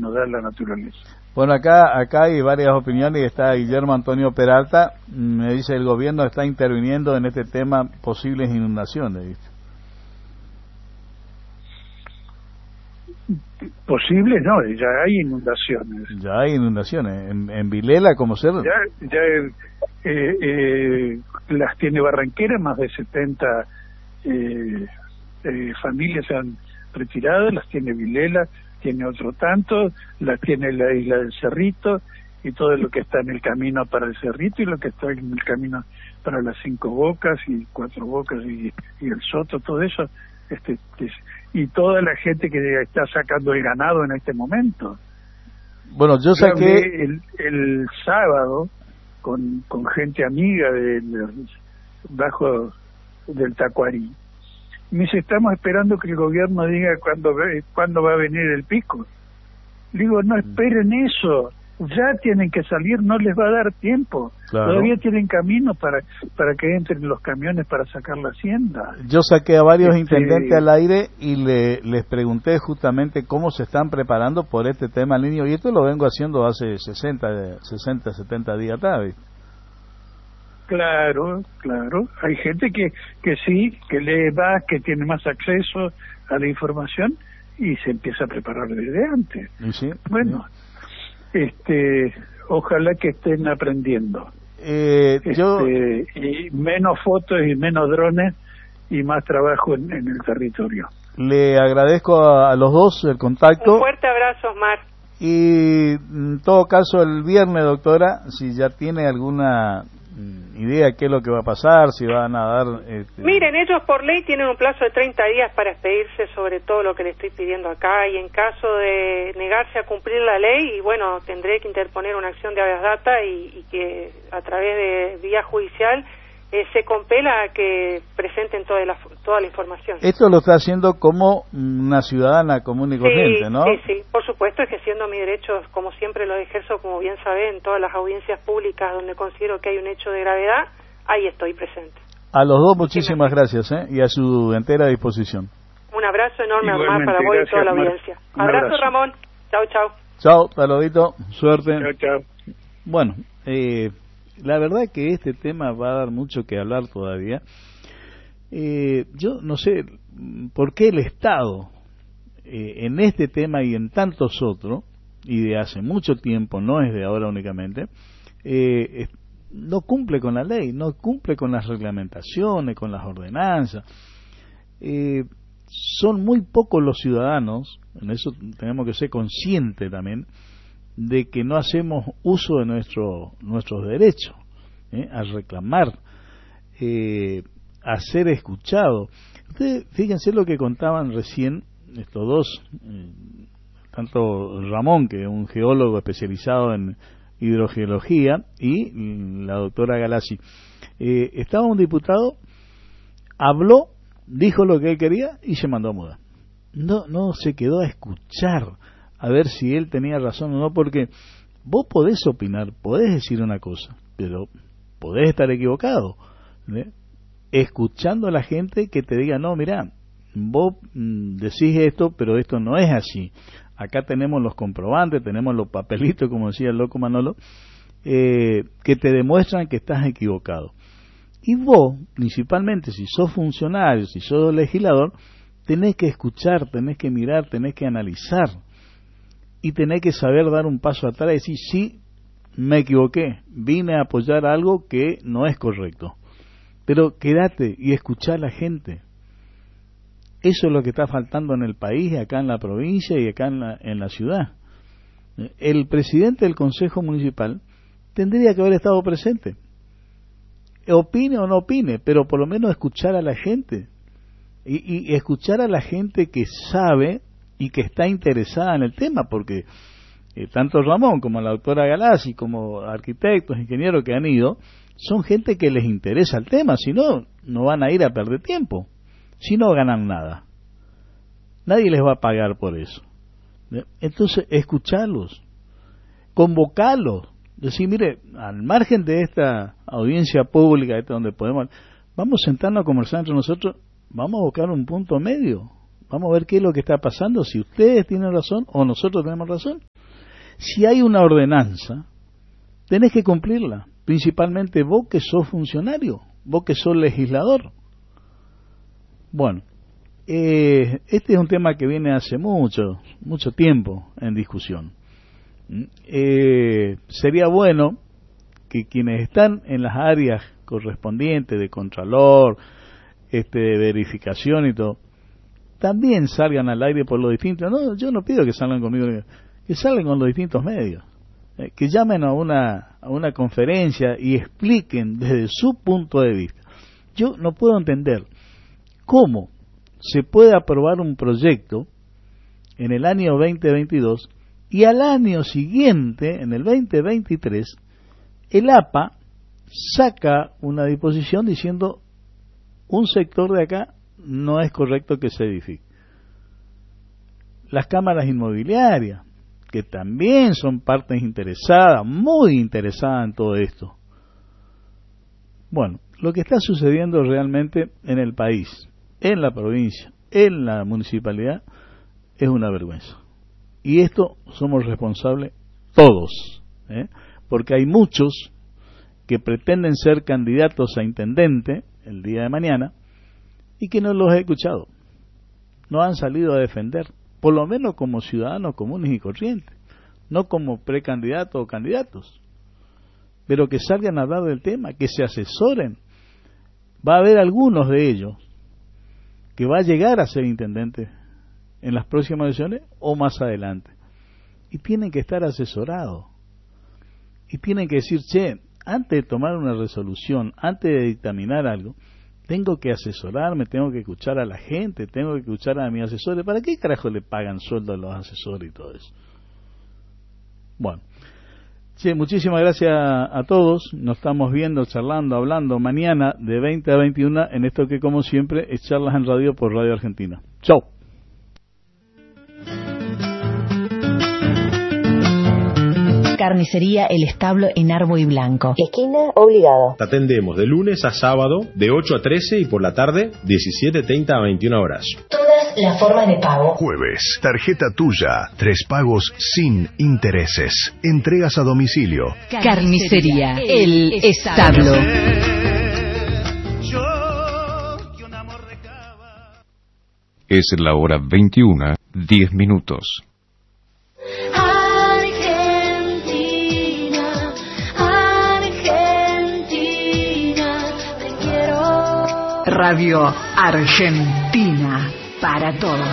nos da la naturaleza. Bueno, acá hay varias opiniones y está Guillermo Antonio Peralta, me dice el gobierno está interviniendo en este tema posibles inundaciones, ¿viste? Posible, no, ya hay inundaciones. Ya hay inundaciones, en Vilela como ser... Ya las tiene Barranquera, más de 70 familias se han retirado, las tiene Vilela, tiene otro tanto, las tiene la isla del Cerrito, y todo lo que está en el camino para el Cerrito, y lo que está en el camino para las 5 Bocas, y 4 Bocas, y el Soto, todo eso, y toda la gente que está sacando el ganado en este momento. Bueno, yo saqué el sábado con gente amiga bajo del Tacuarí. Me dice, estamos esperando que el gobierno diga cuándo va a venir el pico. Le digo, no esperen eso, ya tienen que salir, no les va a dar tiempo. Claro. Todavía tienen camino para que entren los camiones para sacar la hacienda. Yo saqué a varios intendentes al aire y les pregunté justamente cómo se están preparando por este tema al niño, y esto lo vengo haciendo hace 60, 70 días atrás, ¿viste? Claro, hay gente que sí, que lee más, que tiene más acceso a la información y se empieza a preparar desde antes. ¿Sí? Bueno, ojalá que estén aprendiendo. Y menos fotos y menos drones y más trabajo en el territorio. Le agradezco a los dos el contacto. Un fuerte abrazo, Osmar. Y en todo caso el viernes, doctora, si ya tiene alguna idea qué es lo que va a pasar, si van a dar... Miren, ellos por ley tienen un plazo de 30 días para expedirse sobre todo lo que le estoy pidiendo acá, y en caso de negarse a cumplir la ley, y bueno, tendré que interponer una acción de habeas data y que a través de vía judicial se compela a que presenten toda la información. Esto lo está haciendo como una ciudadana común y corriente, ¿no? Sí, por supuesto, ejerciendo mis derechos como siempre lo ejerzo, como bien saben, en todas las audiencias públicas donde considero que hay un hecho de gravedad, ahí estoy presente. A los dos muchísimas gracias, y a su entera disposición. Un abrazo enorme, Omar, para vos y toda la audiencia. Abrazo, Ramón. Chau. Chau, talodito, suerte. Chau. Bueno, la verdad que este tema va a dar mucho que hablar todavía. Yo no sé por qué el Estado, en este tema y en tantos otros, y de hace mucho tiempo, no es de ahora únicamente, no cumple con la ley, no cumple con las reglamentaciones, con las ordenanzas. Son muy pocos los ciudadanos, en eso tenemos que ser conscientes también, de que no hacemos uso de nuestros derechos, a reclamar, a ser escuchados. Ustedes fíjense lo que contaban recién estos dos, tanto Ramón, que es un geólogo especializado en hidrogeología, y la doctora Galassi. Estaba un diputado, habló, dijo lo que él quería y se mandó a mudar. No se quedó a escuchar a ver si él tenía razón o no, porque vos podés opinar, podés decir una cosa, pero podés estar equivocado, escuchando a la gente que te diga, no, mirá, vos decís esto, pero esto no es así. Acá tenemos los comprobantes, tenemos los papelitos, como decía el loco Manolo, que te demuestran que estás equivocado. Y vos, principalmente, si sos funcionario, si sos legislador, tenés que escuchar, tenés que mirar, tenés que analizar. Y tenés que saber dar un paso atrás y decir, sí, me equivoqué, vine a apoyar algo que no es correcto. Pero quédate y escuchá a la gente. Eso es lo que está faltando en el país, acá en la provincia y acá en la ciudad. El presidente del Consejo Municipal tendría que haber estado presente. Opine o no opine, pero por lo menos escuchar a la gente. Y escuchar a la gente que sabe y que está interesada en el tema, porque tanto Ramón como la doctora Galassi, como arquitectos, ingenieros que han ido, son gente que les interesa el tema, si no, no van a ir a perder tiempo, si no ganan nada. Nadie les va a pagar por eso. Entonces, escucharlos, convocarlos, decir, mire, al margen de esta audiencia pública, donde podemos, vamos a sentarnos a conversar entre nosotros, vamos a buscar un punto medio. Vamos a ver qué es lo que está pasando, si ustedes tienen razón o nosotros tenemos razón. Si hay una ordenanza, tenés que cumplirla, principalmente vos que sos funcionario, vos que sos legislador. Bueno, este es un tema que viene hace mucho tiempo en discusión. Sería bueno que quienes están en las áreas correspondientes de contralor, de verificación y todo, también salgan al aire por los distintos. No, yo no pido que salgan conmigo, que salgan con los distintos medios, que llamen a una conferencia y expliquen desde su punto de vista. Yo no puedo entender cómo se puede aprobar un proyecto en el año 2022 y al año siguiente, en el 2023, el APA saca una disposición diciendo un sector de acá no es correcto que se edifique. Las cámaras inmobiliarias, que también son partes interesadas, muy interesadas en todo esto. Bueno, lo que está sucediendo realmente en el país, en la provincia, en la municipalidad, es una vergüenza. Y esto somos responsables todos, porque hay muchos que pretenden ser candidatos a intendente el día de mañana y que no los he escuchado. No han salido a defender, por lo menos como ciudadanos comunes y corrientes, no como precandidatos o candidatos, pero que salgan a hablar del tema, que se asesoren. Va a haber algunos de ellos que va a llegar a ser intendente en las próximas elecciones o más adelante, y tienen que estar asesorados y tienen que decir, che, antes de tomar una resolución, antes de dictaminar algo, tengo que asesorarme, tengo que escuchar a la gente, tengo que escuchar a mis asesores. ¿Para qué carajo le pagan sueldo a los asesores y todo eso? Bueno, sí, muchísimas gracias a todos. Nos estamos viendo, charlando, hablando mañana de 20 a 21 en esto que, como siempre, es Charlas en Radio por Radio Argentina. Chau. Carnicería El Establo en Arbo y Blanco. Esquina Obligado. Te atendemos de lunes a sábado de 8 a 13 y por la tarde 17:30 a 21 horas. Todas las formas de pago. Jueves, tarjeta tuya, 3 pagos sin intereses. Entregas a domicilio. Carnicería El Establo. Es la hora 21:10. Radio Argentina para todos.